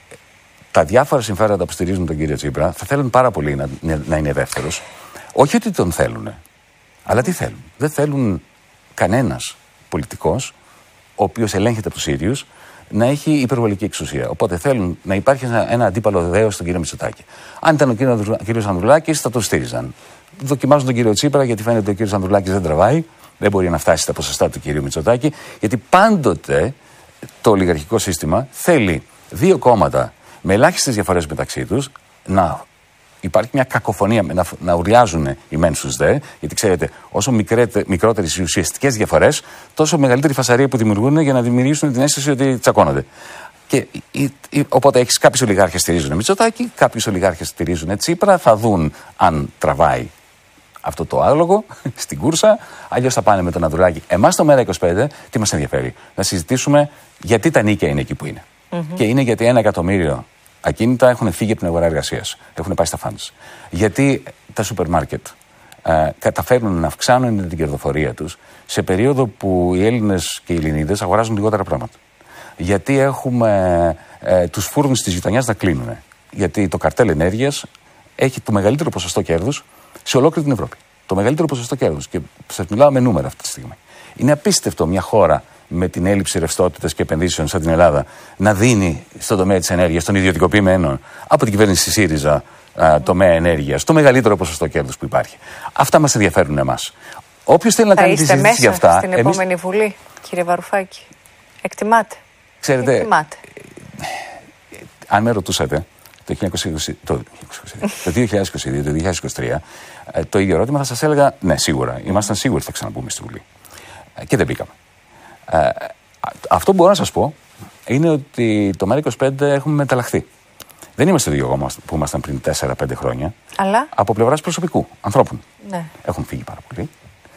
Τα διάφορα συμφέροντα που στηρίζουν τον κύριο Τσίπρα θα θέλουν πάρα πολύ να, να είναι δεύτερος. Όχι ότι τον θέλουν, αλλά τι θέλουν. Δεν θέλουν κανένας πολιτικός, ο οποίος ελέγχεται από τους ίδιους, να έχει υπερβολική εξουσία. Οπότε θέλουν να υπάρχει ένα, ένα αντίπαλο δέος στον κύριο Μητσοτάκη. Αν ήταν ο κύριος Ανδρουλάκης, θα τον στήριζαν. Δοκιμάζουν τον κύριο Τσίπρα, γιατί φαίνεται ότι ο κύριος Ανδρουλάκης δεν τραβάει, δεν μπορεί να φτάσει στα ποσοστά του κυρίου Μητσοτάκη, γιατί πάντοτε το ολιγαρχικό σύστημα θέλει δύο κόμματα με ελάχιστες διαφορές μεταξύ τους να υπάρχει μια κακοφωνία, να, να ουρλιάζουν οι μεν στους δε, γιατί ξέρετε, όσο μικρότερες οι ουσιαστικές διαφορές, τόσο μεγαλύτερη φασαρία που δημιουργούν για να δημιουργήσουν την αίσθηση ότι τσακώνονται. Και, η, η, οπότε έχεις κάποιους ολιγάρχες στηρίζουν Μητσοτάκη, κάποιους ολιγάρχες στηρίζουν Τσίπρα, θα δουν αν τραβάει αυτό το άλογο στην κούρσα, αλλιώς θα πάνε με τον Ανδρουλάκη. Εμάς το ΜΕΡΑ είκοσι πέντε τι μας ενδιαφέρει? Να συζητήσουμε γιατί τα νίκια είναι εκεί που είναι. Mm-hmm. Και είναι γιατί ένα εκατομμύριο ακίνητα έχουν φύγει από την αγορά εργασίας. Έχουν πάει στα funds. Γιατί τα σούπερ μάρκετ ε, καταφέρνουν να αυξάνουν την κερδοφορία τους σε περίοδο που οι Έλληνες και οι Ελληνίδες αγοράζουν λιγότερα πράγματα. Γιατί έχουμε ε, τους φούρνους της γειτονιάς να κλείνουν. Γιατί το καρτέλ ενέργειας έχει το μεγαλύτερο ποσοστό κέρδους σε ολόκληρη την Ευρώπη. Το μεγαλύτερο ποσοστό κέρδους. Και σας μιλάω με νούμερα αυτή τη στιγμή. Είναι απίστευτο μια χώρα με την έλλειψη ρευστότητας και επενδύσεων σαν την Ελλάδα να δίνει στον τομέα της ενέργειας, των ιδιωτικοποιημένων από την κυβέρνηση της ΣΥΡΙΖΑ α, τομέα ενέργειας, το μεγαλύτερο ποσοστό κέρδους που υπάρχει. Αυτά μας ενδιαφέρουν εμάς. Όποιος θέλει να κάνει τη συζήτηση για αυτά. Στην εμείς... επόμενη Βουλή, κύριε Βαρουφάκη, εκτιμάτε? Ξέρετε, εκτιμάτε. Ε, αν με ρωτούσατε το, το, το δύο χιλιάδες είκοσι δύο, το δύο χιλιάδες είκοσι τρία, ε, το ίδιο ερώτημα θα σας έλεγα ναι, σίγουρα. Ήμασταν σίγουροι ότι θα ξαναμπούμε στη Βουλή. Ε, και δεν μπήκαμε. Ε, αυτό που μπορώ να σας πω είναι ότι το ΜΕΡΑ είκοσι πέντε έχουμε μεταλλαχθεί. Δεν είμαστε το ίδιο κόμμα που ήμασταν πριν τέσσερα πέντε χρόνια. Αλλά από πλευράς προσωπικού, ανθρώπων. Ναι. Έχουν φύγει πάρα πολύ.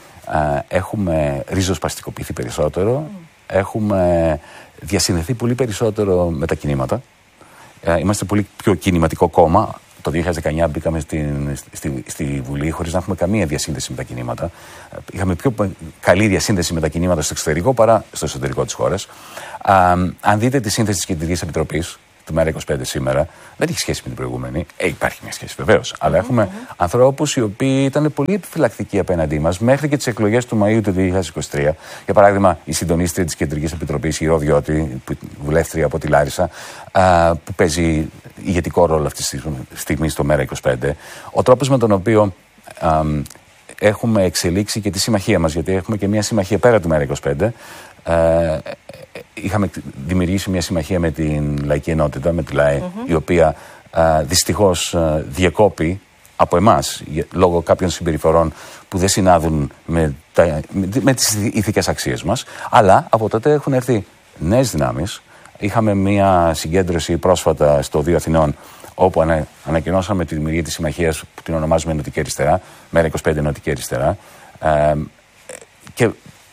Ε, έχουμε ριζοσπαστικοποιηθεί περισσότερο. Mm. Έχουμε διασυνδεθεί πολύ περισσότερο με τα κινήματα. Ε, είμαστε πολύ πιο κινηματικό κόμμα. Το δύο χιλιάδες δεκαεννιά μπήκαμε στην, στη, στη Βουλή χωρίς να έχουμε καμία διασύνδεση με τα κινήματα. Είχαμε πιο καλή διασύνδεση με τα κινήματα στο εξωτερικό παρά στο εσωτερικό της χώρας. Α, αν δείτε τη σύνθεση της Κεντρικής Επιτροπής του ΜΕΡΑ είκοσι πέντε σήμερα, δεν έχει σχέση με την προηγούμενη. Ε, υπάρχει μια σχέση βεβαίως. Αλλά mm-hmm. έχουμε mm-hmm. ανθρώπους οι οποίοι ήταν πολύ επιφυλακτικοί απέναντί μας μέχρι και τις εκλογές του Μαΐου του δύο χιλιάδες είκοσι τρία. Για παράδειγμα, η συντονίστρια της Κεντρικής Επιτροπής, η Ροδιώτη, βουλεύτρια από τη Λάρισα, α, που παίζει ηγετικό ρόλο αυτή τη στιγμή στο ΜΕΡΑ είκοσι πέντε. Ο τρόπος με τον οποίο α, έχουμε εξελίξει και τη συμμαχία μας, γιατί έχουμε και μια συμμαχία πέρα του ΜΕΡΑ είκοσι πέντε. Ε, είχαμε δημιουργήσει μια συμμαχία με την Λαϊκή Ενότητα, με τη ΛΑΕ, mm-hmm. η οποία α, δυστυχώς α, διεκόπη από εμάς λόγω κάποιων συμπεριφορών που δεν συνάδουν με, τα, με, με τις ηθικές αξίες μας. Αλλά από τότε έχουν έρθει νέες δυνάμεις. Είχαμε μια συγκέντρωση πρόσφατα στο Δύο Αθηνών, όπου ανα, ανακοινώσαμε τη δημιουργία της συμμαχίας που την ονομάζουμε Ενωτική Αριστερά, ΜΕΡΑ είκοσι πέντε Ενωτική Αριστερά. Ε, και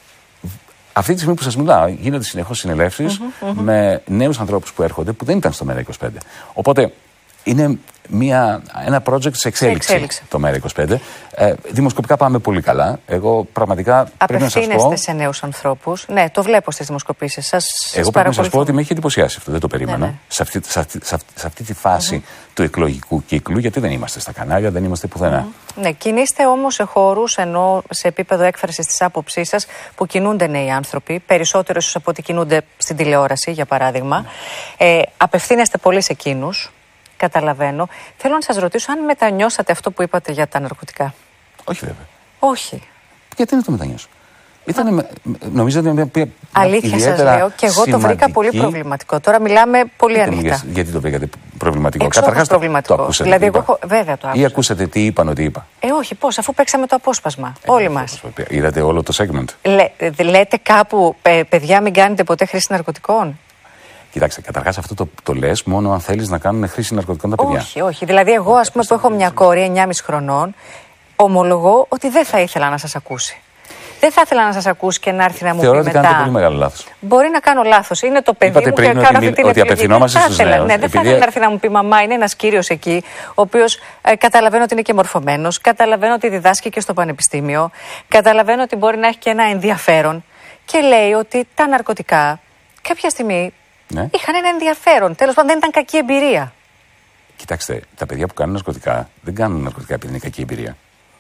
αυτή τη στιγμή που σας μιλάω, γίνονται συνεχώς συνελεύσεις mm-hmm, mm-hmm. με νέους ανθρώπους που έρχονται που δεν ήταν στο ΜΕΡΑ είκοσι πέντε. Οπότε είναι μια, ένα project σε εξέλιξη, εξέλιξη. το ΜΕΡΑ είκοσι πέντε. Ε, δημοσκοπικά πάμε πολύ καλά. Εγώ πραγματικά πρέπει να σας πω. Απευθύνεστε σε νέους ανθρώπους. Ναι, το βλέπω στις δημοσκοπήσεις σας. Εγώ πρέπει να σας πω ότι με έχει εντυπωσιάσει αυτό. Δεν το περίμενα. Ναι, ναι. Σε, αυτή, σε, αυτή, σε, αυτή, σε αυτή τη φάση mm-hmm. του εκλογικού κύκλου, γιατί δεν είμαστε στα κανάλια, δεν είμαστε πουθενά. Mm-hmm. Ναι, κινείστε όμως σε χώρους, ενώ σε επίπεδο έκφρασης της άποψής σας, που κινούνται νέοι άνθρωποι, περισσότερο ίσως από ό,τι κινούνται στην τηλεόραση, για παράδειγμα. Mm-hmm. Ε, απευθύνεστε πολύ σε εκείνους. Καταλαβαίνω. Θέλω να σας ρωτήσω αν μετανιώσατε αυτό που είπατε για τα ναρκωτικά. Όχι, βέβαια. Όχι. Γιατί να το μετανιώσω? Ήταν, νομίζω ότι μια αλήθεια σας λέω, και εγώ το βρήκα πολύ προβληματικό. Τώρα μιλάμε πολύ ανοιχτά. Γιατί το βρήκατε προβληματικό? Καταρχάς προβληματικό. Το ακούσατε, δηλαδή, εγώ έχω, βέβαια το άκουσα. Ή ακούσατε τι είπαν ότι είπα? Ε, όχι, πώς, αφού παίξαμε το απόσπασμα. Ε, όλοι μας. Είδατε όλο το segment? Λέ, λέτε κάπου, ε, παιδιά, μην κάνετε ποτέ χρήση ναρκωτικών? Κοιτάξτε, καταρχάς αυτό το, το λες μόνο αν θέλεις να κάνουν χρήση ναρκωτικών τα παιδιά. Όχι, όχι. Δηλαδή, εγώ, ας πούμε, που έχω μια κόρη εννιά και μισή χρονών, ομολογώ ότι δεν θα ήθελα να σας ακούσει. Δεν θα ήθελα να σας ακούσει και να έρθει να μου Θεωρώ πει ότι μετά. κάνετε πολύ μεγάλο λάθος. Μπορεί να κάνω λάθος. Είναι το παιδί Είπατε μου πριν και κάνω αυτή την ότι απευθυνόμαστε στους νέους. Ναι, δεν επειδή... θα ήθελα να έρθει να μου πει μαμά, είναι ένας κύριος εκεί, ο οποίος ε, καταλαβαίνω ότι είναι και μορφωμένος, καταλαβαίνω ότι διδάσκει και στο πανεπιστήμιο, καταλαβαίνω ότι μπορεί να έχει και ένα ενδιαφέρον και λέει ότι τα ναρκωτικά κάποια στιγμή ναι. είχαν ένα ενδιαφέρον. Τέλος πάντων, δεν ήταν κακή εμπειρία. Κοιτάξτε, τα παιδιά που κάνουν ναρκωτικά δεν κάνουν ναρκωτικά επειδή είναι κακή εμπειρία.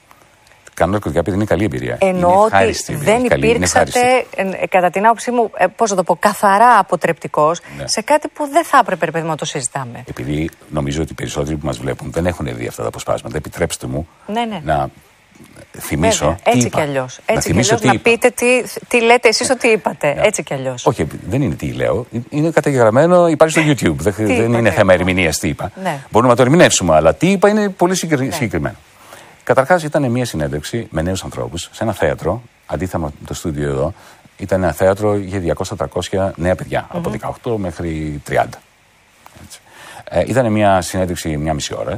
Κάνουν ναρκωτικά επειδή είναι καλή εμπειρία. Εννοώ ότι δεν υπήρξατε, κατά την άποψή μου, πώς να το πω, καθαρά αποτρεπτικός ναι. σε κάτι που δεν θα έπρεπε παιδί, να το συζητάμε. Επειδή νομίζω ότι οι περισσότεροι που μας βλέπουν δεν έχουν δει αυτά τα αποσπάσματα, επιτρέψτε μου ναι, ναι. να θυμίσω. Βέβαια, έτσι κι αλλιώς. Έτσι να, κι αλλιώς, να πείτε τι, τι λέτε εσείς ότι είπατε. Ναι. Έτσι κι αλλιώς. Όχι, δεν είναι τι λέω. Είναι καταγεγραμμένο, υπάρχει στο YouTube. δεν δεν είπατε, είναι θέμα ερμηνείας τι είπα. Ναι. Μπορούμε να το ερμηνεύσουμε, αλλά τι είπα είναι πολύ συγκεκριμένο. Ναι. Καταρχάς ήταν μια συνέντευξη με νέους ανθρώπους σε ένα θέατρο, αντίθετα με το στούντιο εδώ. Ήταν ένα θέατρο για διακόσια με τριακόσια νέα παιδιά, mm-hmm. από δεκαοκτώ μέχρι τριάντα. Έτσι. Ε, ήταν μια συνέντευξη μια μισή ώρα.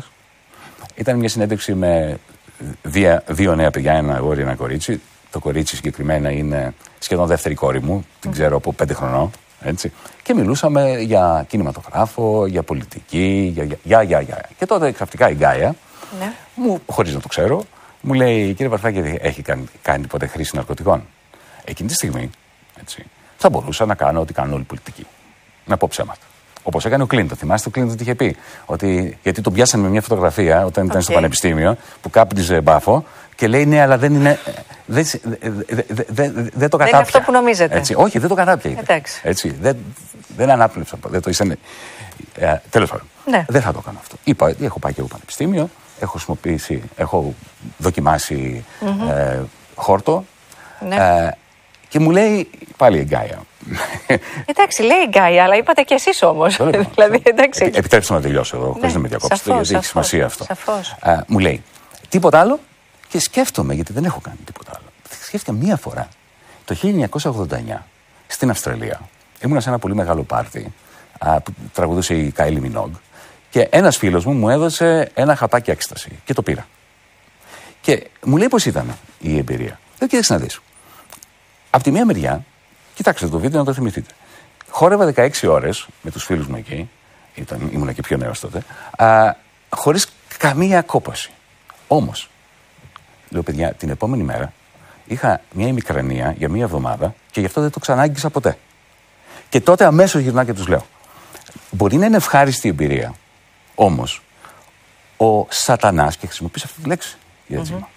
Ήταν μια συνέντευξη με δύο, δύο νέα παιδιά, ένα αγόρι, ένα κορίτσι. Το κορίτσι συγκεκριμένα είναι σχεδόν δεύτερη κόρη μου, την ξέρω από πέντε χρονών. Έτσι. Και μιλούσαμε για κινηματογράφο, για πολιτική, για για, για, για. Και τότε ξαφνικά η Γκάια, ναι. μου, χωρίς να το ξέρω, μου λέει: κύριε Βαρουφάκη, έχει κάνει, κάνει ποτέ χρήση ναρκωτικών? Εκείνη τη στιγμή έτσι, θα μπορούσα να κάνω ό,τι κάνουν όλοι οι πολιτικοί. Να πω ψέματα. Όπως έκανε ο Κλίντον. Θυμάστε, ο Κλίντον τι είχε πει? Ότι, γιατί τον πιάσανε με μια φωτογραφία όταν ήταν okay. στο πανεπιστήμιο, που κάπνιζε μπάφο και λέει: ναι, αλλά δεν είναι. Δεν, δεν, δεν, δεν, δεν το κατάπια. Δεν είναι αυτό που νομίζετε. Έτσι, όχι, δεν το κατάπια. Έτσι, δεν, δεν ανάπνευσα. Δεν το ήσανε. Ε, τέλος πάντων. Ναι. Δεν θα το κάνω αυτό. Είπα: έχω πάει και εγώ πανεπιστήμιο, έχω χρησιμοποιήσει, έχω δοκιμάσει mm-hmm. ε, χόρτο. Ναι. Ε, και μου λέει πάλι η Γκάια. Εντάξει, λέει η Γκάια, αλλά είπατε κι εσείς όμως. δηλαδή, εντάξει. Ε, επιτρέψτε να τελειώσω εδώ, χωρίς να με διακόψετε, γιατί έχει σημασία αυτό. Σαφώς. Ε, μου λέει τίποτα άλλο και σκέφτομαι, γιατί δεν έχω κάνει τίποτα άλλο. Σκέφτηκα μία φορά το χίλια εννιακόσια ογδόντα εννιά στην Αυστραλία. Ήμουνα σε ένα πολύ μεγάλο πάρτι α, που τραγουδούσε η Κάιλι Μινόγκ και ένας φίλος μου μου έδωσε ένα χαπάκι έκσταση και το πήρα. Και μου λέει πώς ήταν η εμπειρία. Δεν κοίταξε να δεις. Απ' τη μία μεριά, κοιτάξτε το βίντεο να το θυμηθείτε. Χόρευα δεκαέξι ώρες με τους φίλους μου εκεί, ήταν, ήμουν και πιο νέος τότε, α, χωρίς καμία κόπωση. Όμως, λέω παιδιά, την επόμενη μέρα είχα μια ημικρανία για μια εβδομάδα και γι' αυτό δεν το ξανάγγισα ποτέ. Και τότε αμέσως γυρνάω και τους λέω: μπορεί να είναι ευχάριστη η εμπειρία, όμως ο σατανάς, και χρησιμοποιήσω αυτή τη λέξη για mm-hmm.